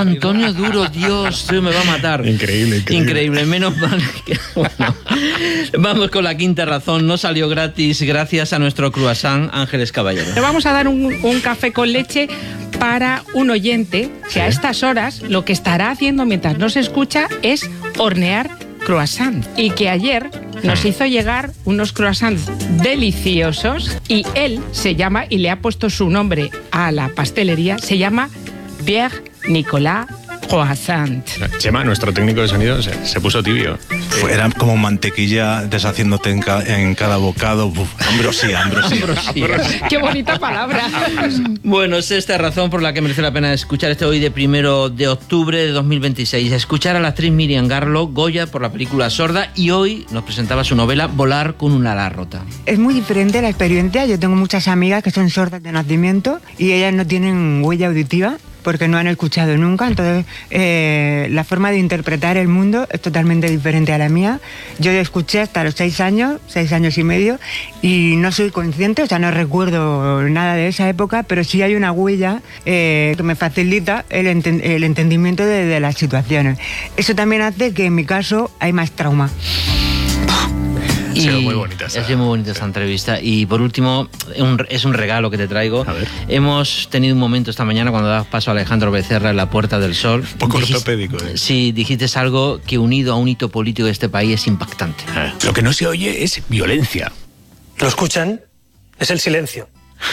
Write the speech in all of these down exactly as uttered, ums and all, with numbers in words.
Antonio Duro, Dios, me va a matar. Increíble, increíble. Increíble, menos mal que... Bueno, vamos con la quinta razón. No salió gratis gracias a nuestro croissant Ángeles Caballero. Le vamos a dar un, un café con leche para un oyente que a estas horas lo que estará haciendo mientras nos escucha es hornear croissant, y que ayer nos hizo llegar unos croissants deliciosos, y él se llama, y le ha puesto su nombre a la pastelería, se llama Pierre Nicolas Croissant. Chema, nuestro técnico de sonido, se, se puso tibio. Era como mantequilla deshaciéndote en, ca en cada bocado. Uf, ambrosía, ambrosía. ambrosía. Qué bonita palabra. Bueno, es esta razón por la que merece la pena escuchar este hoy de primero de octubre de dos mil veintiséis. Escuchar a la actriz Miriam Garlo, Goya por la película Sorda, y hoy nos presentaba su novela Volar con un ala rota. Es muy diferente la experiencia. Yo tengo muchas amigas que son sordas de nacimiento y ellas no tienen huella auditiva porque no han escuchado nunca, entonces eh, la forma de interpretar el mundo es totalmente diferente a la mía. Yo escuché hasta los seis años, seis años y medio, y no soy consciente, o sea, no recuerdo nada de esa época, pero sí hay una huella eh, que me facilita el, enten el entendimiento de, de las situaciones. Eso también hace que en mi caso hay más trauma. Ha sido muy bonita esta, ha sido muy bonita esta entrevista. Y por último, un, es un regalo que te traigo. A ver. Hemos tenido un momento esta mañana cuando das paso a Alejandro Becerra en la Puerta del Sol. Un poco dijiste, ortopédico. ¿eh? Sí, dijiste algo que unido a un hito político de este país es impactante. Ah, lo que no se oye es violencia. ¿Lo escuchan? Es el silencio.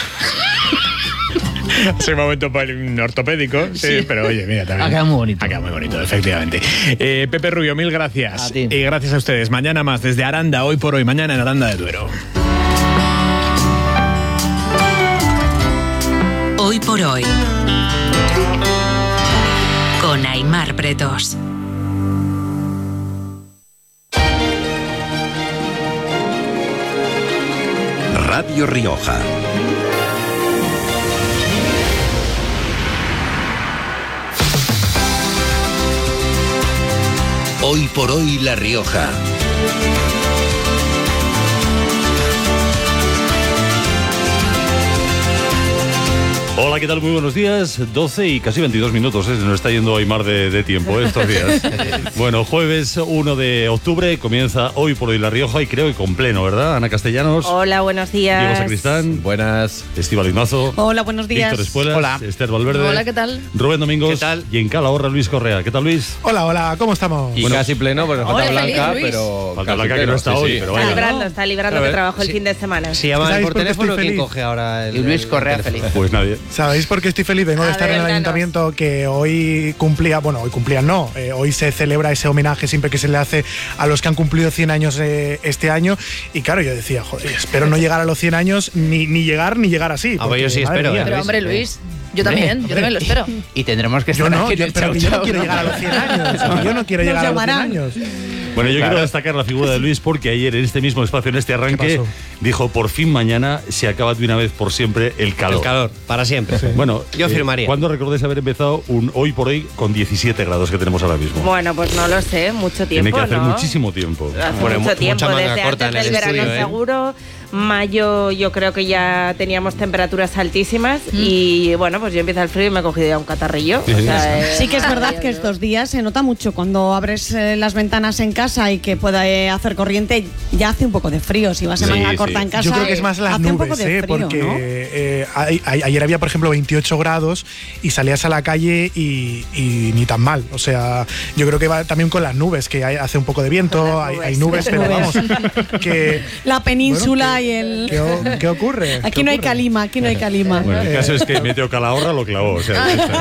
Ese momento ortopédico, sí, sí, pero oye, mira, también. Ha quedado muy bonito. Ha quedado muy bonito, efectivamente. Eh, Pepe Rubio, mil gracias. Y gracias a ustedes. Mañana más desde Aranda, hoy por hoy, mañana en Aranda de Duero. Hoy por hoy, con Aimar Bretos. Radio Rioja. Hoy por hoy La Rioja. Hola, ¿qué tal? Muy buenos días. doce y casi veintidós minutos, ¿eh? Se nos está yendo Aimar de, de tiempo, ¿eh? Estos días. Bueno, jueves uno de octubre comienza Hoy por hoy La Rioja, y creo que con pleno, ¿verdad? Ana Castellanos. Hola, buenos días. Diego Sacristán. Buenas. Estíbaliz Mazo. Hola, buenos días. Víctor Espuelas. Hola. Esther Valverde. Hola, ¿qué tal? Rubén Domingos. ¿Qué tal? Y en Calahorra, Luis Correa. ¿Qué tal, Luis? Hola, hola, ¿cómo estamos? Y bueno, casi pleno, porque falta Hola, Blanca, feliz, pero... Falta Blanca, que no está sí, hoy, sí. pero Está vaya. librando, está librando que trabajo el sí. fin de semana. Si llaman ¿Sabéis por por qué teléfono, estoy ¿quién feliz? coge ahora el Y Luis el Correa teléfono? feliz. Pues nadie. ¿Sabéis por qué estoy feliz? Vengo de A estar ver, en el danos. ayuntamiento que hoy cumplía, bueno, hoy cumplía no, eh, hoy se celebra ese homenaje siempre que se le hace a los que han cumplido cien años eh, este año, y claro, yo decía, joder, espero no llegar a los cien años, ni, ni llegar, ni llegar así. Ah, pues yo sí espero, mía, ¿eh? Pero hombre, Luis, yo también, yo también lo espero. Y tendremos que Yo estar no, aquí en yo, el pero Chau que yo no Chau, quiero ¿no? llegar a los cien años. Yo no quiero Nos llegar a los cien llamarán. años. Bueno, yo Claro. quiero destacar la figura de Luis porque ayer en este mismo espacio, en este arranque, ¿Qué pasó? dijo, por fin mañana se acaba de una vez por siempre el calor. El calor, para siempre. Bueno, Yo firmaría. ¿cuándo recordáis haber empezado un hoy por hoy con diecisiete grados que tenemos ahora mismo? Bueno, pues no lo sé, mucho tiempo, Tiene que hacer ¿no? muchísimo tiempo. Hace Bueno, mucho mu- tiempo, mucha manga desde corta antes en del el verano estudio, ¿eh? seguro. Mayo yo creo que ya teníamos temperaturas altísimas y bueno, pues yo empiezo el frío y me he cogido ya un catarrillo. Sí, o sí, sea, eh, Sí que es verdad que estos días se nota mucho cuando abres eh, las ventanas en casa y que pueda eh, hacer corriente, ya hace un poco de frío. Si vas en Sí, manga sí. corta en casa, Yo creo que es más las hace un poco nubes, de ¿eh? frío, porque ¿no? eh, a- a- ayer había, por ejemplo, veintiocho grados y salías a la calle y, y ni tan mal. O sea, yo creo que va también con las nubes, que hay- hace un poco de viento, Con las hay, nubes. hay nubes, pero vamos, que... La península bueno, y el... ¿qué, o- qué ocurre? Aquí ¿Qué no hay ocurre? calima, aquí no hay calima. Bueno, el caso es que Meteo Calahorra lo clavó. O sea, Meteo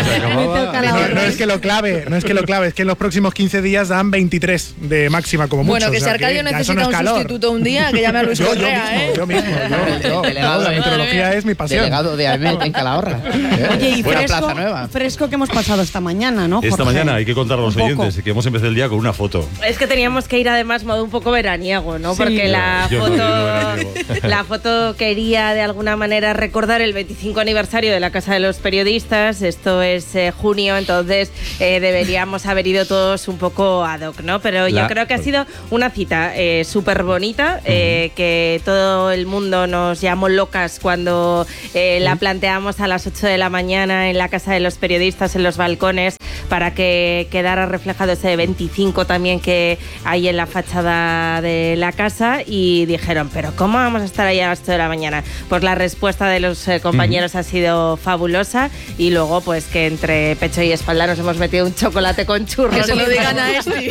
No, Calahorra. no es que lo clave, no es que lo clave, es que en los próximos quince días dan veintitrés de máxima como mucho. Bueno, que o si sea Arcadio ya eso necesita no es un calor. sustituto un día, que llame a Luis Yo, yo Correa, mismo, ¿eh? yo mismo, yo, yo. Delegado la de- meteorología es mi pasión. Delegado de AEMET en Calahorra. ¿Eh? Oye, y Buena fresco, Plaza Nueva. fresco que hemos pasado esta mañana, ¿no, esta Jorge? mañana hay que contar a los Un poco. oyentes que hemos empezado el día con una foto. Es que teníamos que ir además modo un poco veraniego, ¿no? Sí. Porque la Yo no, foto yo no veraniego. la foto quería de alguna manera recordar el veinticinco aniversario de la Casa de los Periodistas. Esto es eh, junio, entonces eh, deberíamos haber ido todos un poco ad hoc, ¿no? Pero la, yo creo que ha sido una cita eh, súper bonita, eh, uh-huh. que todo el mundo nos llamó locas cuando eh, la planteamos a las ocho de la mañana en la Casa de los Periodistas, en los balcones, para que quedara reflejado ese veinticinco también que hay en la fachada de la casa, y dijeron, pero ¿cómo vamos a estar ahí a las ocho de la mañana? Pues la respuesta de los eh, compañeros uh-huh. ha sido fabulosa, y luego pues que entre pecho y espalda nos hemos metido un chocolate con churros. Que se lo digan a este.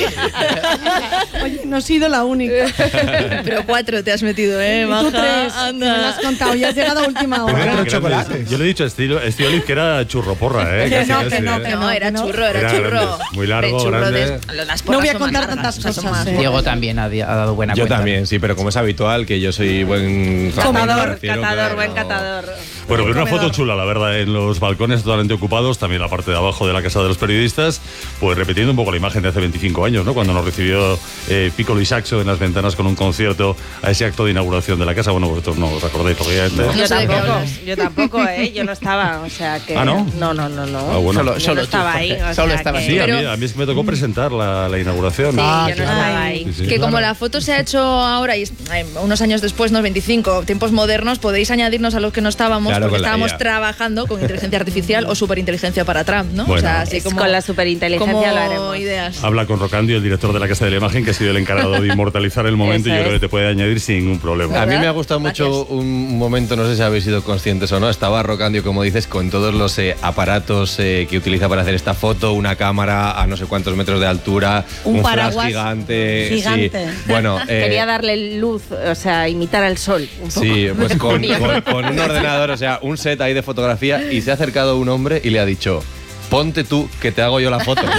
Oye, no he sido la única. Pero cuatro te has metido, ¿eh, Maja? Tú tres, anda. Me lo has contado, ya has llegado a última hora. Pero chocolate. Yo le he dicho a Estíbaliz que era churroporra, ¿eh? Que Casi, no, casi, que no, ¿eh? que No, era churro, era, Era churro. grande, muy largo, churro grande. de- las No voy a porras son contar más tantas largas, cosas. son eh. más- Diego también ha, ha dado buena Yo cuenta. también, sí, pero como es habitual, que yo soy buen Catador, refiero, catador, claro, buen no. catador. Bueno, pero una foto chula, la verdad, en los balcones totalmente ocupados, también la parte de abajo de la Casa de los Periodistas, pues repitiendo un poco la imagen de hace veinticinco años, ¿no? Cuando nos recibió eh, Piccolo y Saxo en las ventanas con un concierto a ese acto de inauguración de la casa. Bueno, vosotros no os acordáis, obviamente. Yo No sé de qué tampoco, hablas. yo tampoco, ¿eh? Yo no estaba, o sea que... ¿Ah, no? No, no, no, no. Ah, bueno. Solo, Yo solo no tú, estaba Jorge. ahí, o Solo sea estabas que- Sí, tú. a, Pero- mí, a mí es que me tocó presentar la, la inauguración. Sí, Ah, yo no claro. estaba ahí. Sí, sí. Que como Claro. la foto se ha hecho ahora y eh, unos años después, unos veinticinco, tiempos modernos, podéis añadirnos a los que no estábamos, Claro, porque con la estábamos I A. trabajando con inteligencia artificial o superinteligencia para Trump, ¿no? Bueno. O sea, así Es como con la superinteligencia como lo haremos. ideas. Habla con Rocandio, el director de la Casa de la Imagen, que ha sido el encargado de inmortalizar el momento, y Eso yo creo es. que te puede añadir sin ningún problema. A mí ¿Verdad? me ha gustado mucho Gracias. un momento, no sé si habéis sido conscientes o no, estaba Rocandio, como dices, con todos los eh, aparatos eh, que utiliza para hacer esta foto, una cámara a no sé cuántos metros de altura, Un un, flash paraguas gigante. gigante. Sí. Bueno, eh, Quería darle luz, o sea, imitar al sol un poco. sí, pues con, con- con un ordenador, o sea, un set ahí de fotografía, y se ha acercado un hombre y le ha dicho, ponte tú, que te hago yo la foto.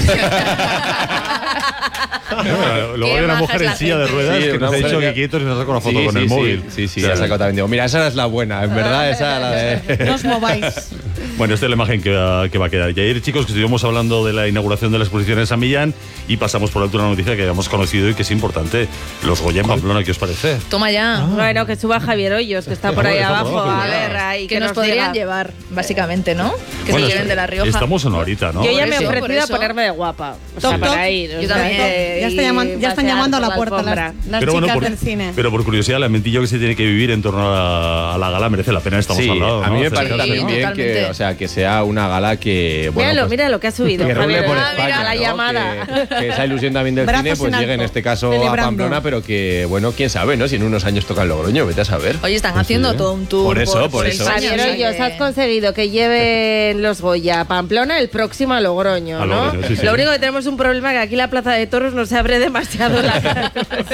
Luego Qué hay una maja mujer es la en silla de gente. ruedas Sí, que una nos ha dicho mujer que quietos y nos saca una foto Sí, con sí, el sí, móvil. Sí, sí, O sea, ha sacado también. Digo, mira, esa es la buena, en verdad, esa es la de... No os mováis. Bueno, esta es la imagen que va, que va a quedar. Y ayer, chicos, que estuvimos hablando de la inauguración de la exposición en San Millán y pasamos por alto una noticia que habíamos conocido y que es importante. Los Goya en Pamplona, ¿qué os parece? Toma ya. Bueno, que suba Javier Hoyos, que está por ahí Está por abajo. abajo, A cuidado. ver, ahí que, nos, podrían diga. llevar, básicamente, ¿no? Que Bueno, se lleven de La Rioja. Estamos o no ahorita, ¿no? Yo ya Por me he eso, ofrecido por a eso. ponerme de guapa. O sea, Toc, para toc. ir. o Yo sea, también. que- Ya, está y llaman- ya están pasear llamando a por la puerta alfombra. las, las Pero chicas bueno, por, del cine. pero por curiosidad, la mentillo que se tiene que vivir en torno a la, a la gala merece la pena. Estamos Sí, al lado, a mí ¿no? me parece Acercarse, también ¿no? bien que, Totalmente. o sea, que sea una gala que... Bueno, Míralo, pues, mira lo que ha subido. que rule Javier. por Ah, España, mira la ¿no? llamada. Que, que esa ilusión también del Brazos cine pues en llegue en alto, este caso a celebrando. Pamplona, pero que, bueno, quién sabe, ¿no? Si en unos años toca el Logroño, vete a saber. Oye, están Pues sí, haciendo ¿eh? todo un tour Por eso, por eso. España, Javier o sea Hoyos, que- has conseguido que lleven los Goya a Pamplona, el próximo a Logroño, A ¿no? Logroño, sí, sí. Lo único que tenemos es un problema, que aquí la Plaza de Toros no se abre demasiado la,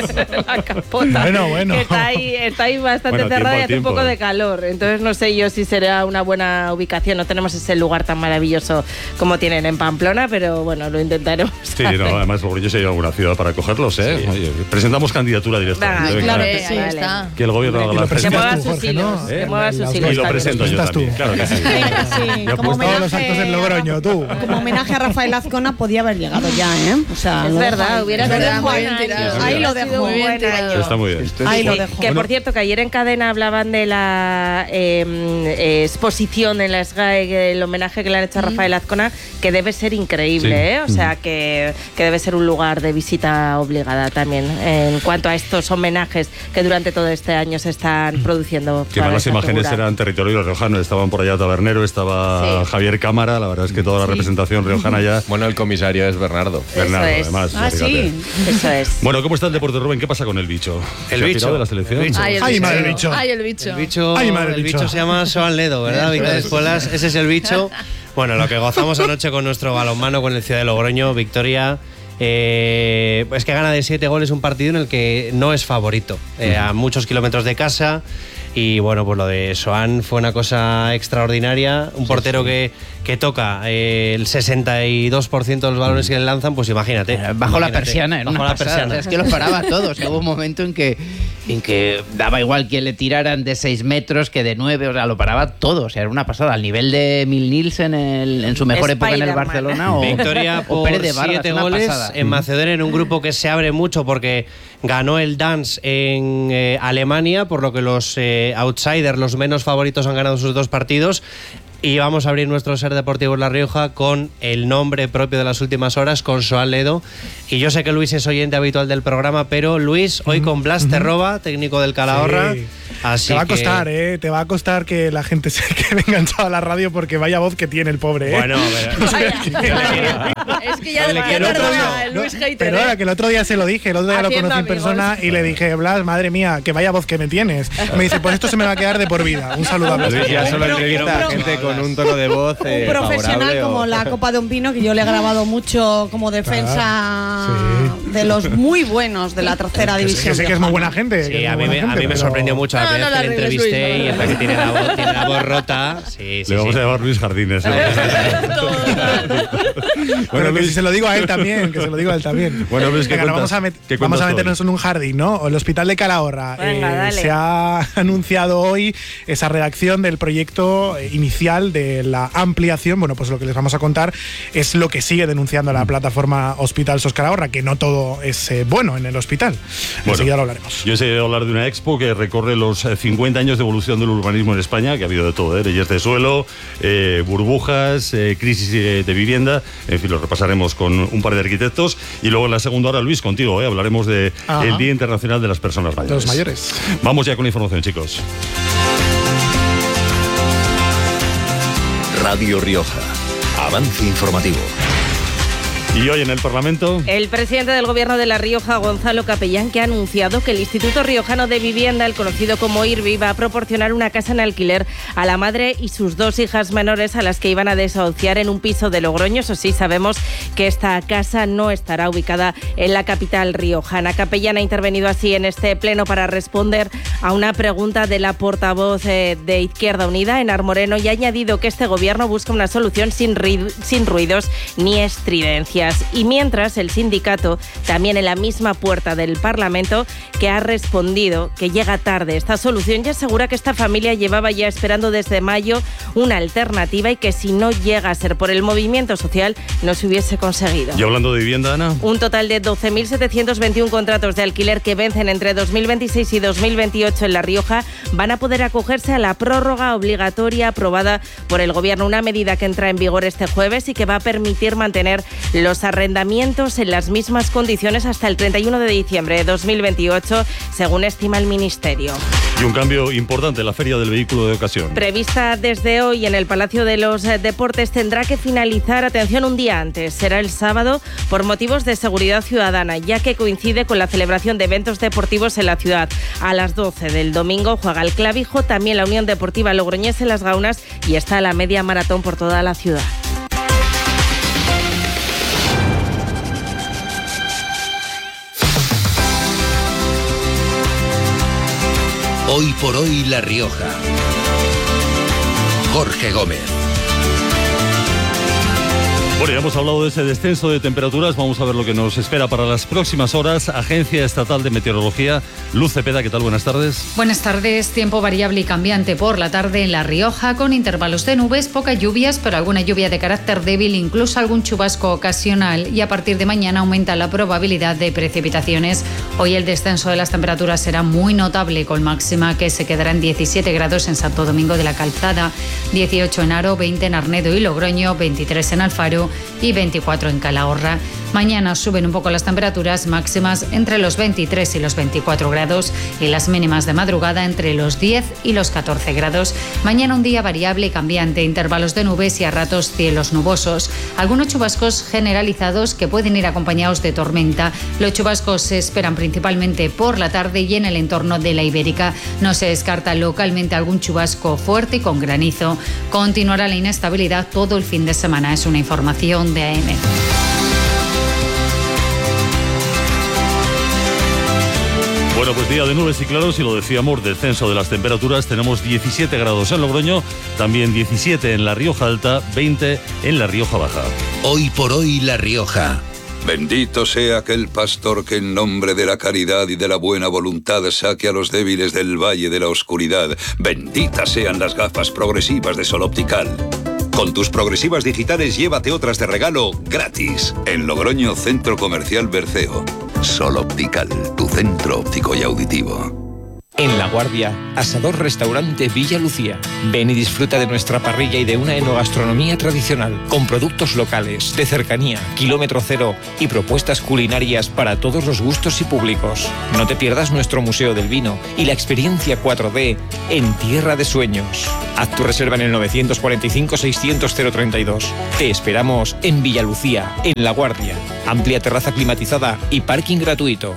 la capota. Bueno, bueno. Que está ahí, está ahí bastante Bueno, tiempo cerrada y al hace un tiempo. poco de calor. Entonces no sé yo si será una buena ubicación. No tenemos ese lugar tan maravilloso como tienen en Pamplona, pero bueno, lo intentaremos. Sí, no, además Logroño se ha ido a alguna ciudad para cogerlos, ¿eh? Oye, presentamos candidatura directamente. Venga, venga. claro Eh, que sí. ahí Vale. está. Que el gobierno haga Y la lo Que presentas mueva tú, sus Jorge, hilos. ¿no? Que mueva En sus las hilos. Y lo Javier. presento yo Estás tú. también, claro que sí. Venga, sí, Ya como pues, Todos los homenaje, actos en Logroño, tú. como homenaje a Rafael Azcona podía haber llegado ya, ¿eh? O sea, Es lo verdad, dejo ahí. hubiera Lo sido dejo un ahí. buen año. Ahí lo Ha sido dejo. un buen año. Está muy bien. Ahí lo Sí, dejo. que por cierto, que ayer en cadena hablaban de la eh, eh, exposición en la S G A E, el homenaje que le han hecho a Rafael Azcona, que debe ser increíble, Sí. ¿eh? O sea, que, que debe ser un lugar de visita obligada también en cuanto a estos homenajes que durante todo este año se están produciendo. Que para más las esta imágenes figura. eran territorio riojano, estaban por allá Tabernero, estaba Sí. Javier Cámara, la verdad es que toda la representación riojana ya. Bueno, el comisario es Bernardo. Bernardo, es. además. Ah, fíjate. sí. Eso es. Bueno, ¿cómo está el deporte, Rubén? ¿Qué pasa con el bicho? El ¿Se ha bicho. pirado de la selección? El bicho. Ay, el Ay, bicho. madre, el bicho. Ay, el bicho. El bicho, Ay, madre, el bicho. bicho se llama Soan Ledo, ¿verdad, Víctor Espuelas? Ese es el bicho. Bueno, lo que gozamos anoche con nuestro balonmano, con el Ciudad de Logroño, victoria. Eh, es que gana de siete goles un partido en el que no es favorito. Eh, a muchos kilómetros de casa. Y bueno, pues lo de Soan fue una cosa extraordinaria. Un portero que, que toca eh, el sesenta y dos por ciento de los balones que le lanzan, pues imagínate. Bajo la imagínate. persiana, en Bajo una la pasada. persiana. Es que lo paraba a todos. Hubo un momento en que en que daba igual que le tiraran de seis metros que de nueve, o sea, lo paraba todo, o sea, era una pasada, al nivel de Mil Nielsen en, el, en su mejor época en el Barcelona o, Victoria o por Pérez de Vargas, siete goles en Macedonia, en un grupo que se abre mucho porque ganó el Dance en eh, Alemania, por lo que los eh, outsiders, los menos favoritos, han ganado sus dos partidos. Y vamos a abrir nuestro Ser Deportivo en La Rioja con el nombre propio de las últimas horas, con Soal Ledo. Y yo sé que Luis es oyente habitual del programa, pero Luis, hoy con Blas Terroba, técnico del Calahorra. Sí. Así te va a que... costar, ¿eh? Te va a costar que la gente se quede enganchada a la radio porque vaya voz que tiene el pobre, ¿eh? Bueno, pero... Es que ya, ya perdona, el Luis Hater. Perdona, que el otro día se lo dije, el otro día lo conocí en persona y le dije, Blas, madre mía, que vaya voz que me tienes. Me dice, pues esto se me va a quedar de por vida. Un saludo a Blas. Luis ya solo entrevista a gente con un tono de voz eh, un profesional como o... la Copa de un Pino, que yo le he grabado mucho como defensa ah, sí. de los muy buenos de la tercera división. Que sé que es muy buena gente. Sí, a mí, me, gente, a mí me pero... sorprendió mucho la primera vez que le entrevisté Luis, y hasta que tiene la voz, tiene la voz rota. Sí, sí, le vamos sí. a llamar Luis Jardines. ¿no? Bueno, Luis, si se lo digo a él también, que se lo digo a él también. Bueno, Luis, ¿qué Venga, cuentas, vamos a, met vamos a meternos hoy en un jardín, ¿no? El Hospital de Calahorra. Venga, eh, se ha anunciado hoy esa redacción del proyecto inicial de la ampliación. Bueno, pues lo que les vamos a contar es lo que sigue denunciando la plataforma Hospital Sos Calahorra, que no todo es eh, bueno en el hospital. Bueno, enseguida lo hablaremos. Yo sé hablar de una expo que recorre los cincuenta años de evolución del urbanismo en España, que ha habido de todo, ¿eh? Leyes de suelo, eh, burbujas, eh, crisis de, de vivienda, en fin, lo repasaremos con un par de arquitectos. Y luego en la segunda hora, Luis, contigo, ¿eh? Hablaremos del de Día Internacional de las Personas Mayores. De los mayores. Vamos ya con la información, chicos. Radio Rioja. Avance informativo. Y hoy en el Parlamento... El presidente del Gobierno de La Rioja, Gonzalo Capellán, que ha anunciado que el Instituto Riojano de Vivienda, el conocido como I R B I, va a proporcionar una casa en alquiler a la madre y sus dos hijas menores a las que iban a desahuciar en un piso de Logroño. Eso sí, sabemos que esta casa no estará ubicada en la capital riojana. Capellán ha intervenido así en este pleno para responder a una pregunta de la portavoz eh, de Izquierda Unida, Enar Moreno, y ha añadido que este Gobierno busca una solución sin, sin ruidos ni estridencias. Y mientras, el sindicato, también en la misma puerta del Parlamento, que ha respondido que llega tarde esta solución y asegura que esta familia llevaba ya esperando desde mayo una alternativa y que si no llega a ser por el movimiento social no se hubiese conseguido. Y hablando de vivienda, Ana. Un total de doce mil setecientos veintiuno contratos de alquiler que vencen entre dos mil veintiséis y dos mil veintiocho en La Rioja van a poder acogerse a la prórroga obligatoria aprobada por el Gobierno, una medida que entra en vigor este jueves y que va a permitir mantener los arrendamientos en las mismas condiciones hasta el treinta y uno de diciembre de dos mil veintiocho, según estima el Ministerio. Y un cambio importante, la Feria del Vehículo de Ocasión. Prevista desde hoy en el Palacio de los Deportes, tendrá que finalizar, atención, un día antes. Será el sábado por motivos de seguridad ciudadana, ya que coincide con la celebración de eventos deportivos en la ciudad. A las doce del domingo juega el Clavijo, también la Unión Deportiva Logroñés en Las Gaunas y está la media maratón por toda la ciudad. Hoy por hoy La Rioja. Jorge Gómez. Bueno, ya hemos hablado de ese descenso de temperaturas. Vamos a ver lo que nos espera para las próximas horas. Agencia Estatal de Meteorología. Luz Cepeda, ¿qué tal? Buenas tardes. Buenas tardes. Tiempo variable y cambiante por la tarde en La Rioja, con intervalos de nubes, pocas lluvias, pero alguna lluvia de carácter débil, incluso algún chubasco ocasional. Y a partir de mañana aumenta la probabilidad de precipitaciones. Hoy el descenso de las temperaturas será muy notable, con máxima que se quedará en diecisiete grados en Santo Domingo de la Calzada, dieciocho en Haro, veinte en Arnedo y Logroño, veintitrés en Alfaro y veinticuatro en Calahorra. Mañana suben un poco las temperaturas máximas entre los veintitrés y los veinticuatro grados y las mínimas de madrugada entre los diez y los catorce grados. Mañana un día variable y cambiante, intervalos de nubes y a ratos cielos nubosos. Algunos chubascos generalizados que pueden ir acompañados de tormenta. Los chubascos se esperan principalmente por la tarde y en el entorno de la Ibérica. No se descarta localmente algún chubasco fuerte y con granizo. Continuará la inestabilidad todo el fin de semana. Es una información de A M. Bueno, pues día de nubes y claros, y lo decíamos, descenso de las temperaturas. Tenemos diecisiete grados en Logroño, también diecisiete en La Rioja Alta, veinte en La Rioja Baja. Hoy por hoy La Rioja. Bendito sea aquel pastor que en nombre de la caridad y de la buena voluntad saque a los débiles del valle de la oscuridad. Benditas sean las gafas progresivas de Sol Optical. Con tus progresivas digitales llévate otras de regalo gratis. En Logroño, Centro Comercial Berceo. Sol Optical, tu centro óptico y auditivo. En La Guardia, Asador Restaurante Villa Lucía. Ven y disfruta de nuestra parrilla y de una enogastronomía tradicional, con productos locales, de cercanía, kilómetro cero y propuestas culinarias para todos los gustos y públicos. No te pierdas nuestro Museo del Vino y la experiencia cuatro D en Tierra de Sueños. Haz tu reserva en el novecientos cuarenta y cinco seiscientos cero treinta y dos. Te esperamos en Villa Lucía, en La Guardia. Amplia terraza climatizada y parking gratuito.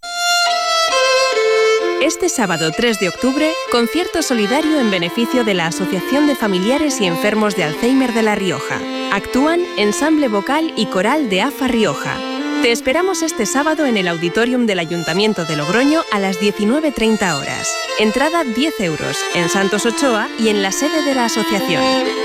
Este sábado tres de octubre, concierto solidario en beneficio de la Asociación de Familiares y Enfermos de Alzheimer de La Rioja. Actúan Ensamble Vocal y Coral de AFA Rioja. Te esperamos este sábado en el Auditorium del Ayuntamiento de Logroño a las diecinueve treinta horas. Entrada diez euros en Santos Ochoa y en la sede de la asociación.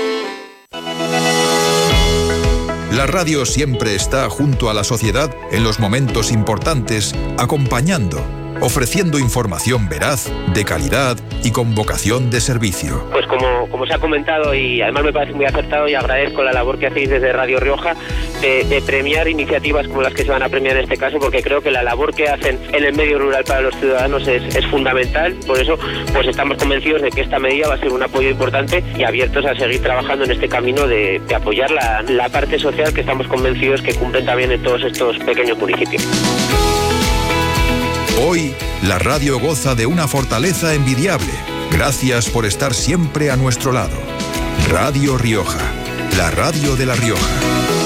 La radio siempre está junto a la sociedad en los momentos importantes, acompañando, ofreciendo información veraz, de calidad y con vocación de servicio. Pues como, como se ha comentado, y además me parece muy acertado, y agradezco la labor que hacéis desde Radio Rioja de, de premiar iniciativas como las que se van a premiar en este caso, porque creo que la labor que hacen en el medio rural para los ciudadanos es, es fundamental. Por eso pues estamos convencidos de que esta medida va a ser un apoyo importante y abiertos a seguir trabajando en este camino de, de apoyar la, la parte social que estamos convencidos que cumplen también en todos estos pequeños municipios. Hoy, la radio goza de una fortaleza envidiable. Gracias por estar siempre a nuestro lado. Radio Rioja, la radio de La Rioja.